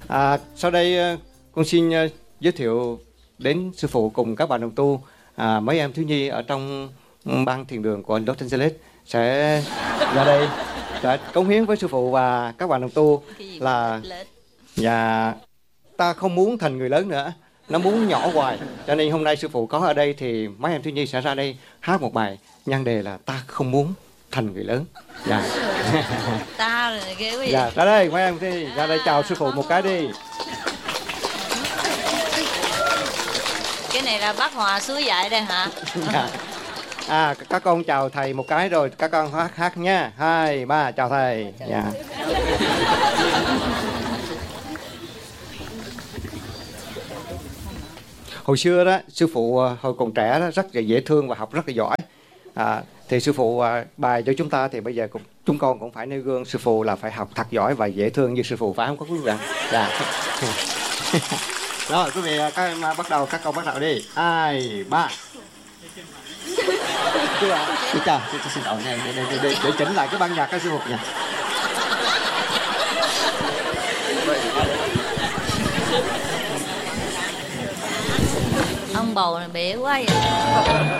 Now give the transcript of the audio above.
Sau đây con xin giới thiệu đến sư phụ cùng các bạn đồng tu, mấy em thiếu nhi ở trong ban thiền đường của Los Angeles sẽ ra đây sẽ cống hiến với sư phụ và các bạn đồng tu là và ta không muốn thành người lớn nữa, nó muốn nhỏ hoài, cho nên hôm nay sư phụ có ở đây thì mấy em thiếu nhi sẽ ra đây hát một bài nhan đề là ta không muốn thành người lớn. Dạ. Ta là ghê quá vậy. Dạ, ra đây mấy em đi, ra đây chào sư phụ một cái đi. Cái này là bác Hòa suối dạy đây hả? Dạ. Các con chào thầy một cái rồi các con hát nha. 2, 3 chào thầy. Dạ. Hồi xưa đó sư phụ hồi còn trẻ đó rất là dễ thương và học rất là giỏi. Thì sư phụ bài cho chúng ta thì bây giờ chúng con cũng phải nêu gương sư phụ là phải học thật giỏi và dễ thương như sư phụ, phải không các quý vị bạn? Dạ. Rồi quý vị các em bắt đầu, các con bắt đầu đi. 2, 3. Chào, xin lỗi nha, để chỉnh lại cái ban nhạc các sư phụ nha. Ông bầu này bể quá vậy.